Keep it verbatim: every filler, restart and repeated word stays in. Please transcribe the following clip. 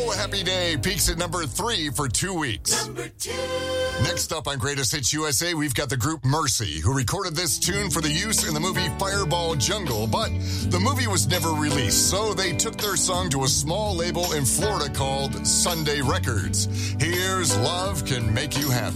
Oh Happy Day peaks at number three for two weeks. Number two. Next up on Greatest Hits U S A, we've got the group Mercy, who recorded this tune for the use in the movie Fireball Jungle, but the movie was never released, so they took their song to a small label in Florida called Sunday Records. Here's Love Can Make You Happy.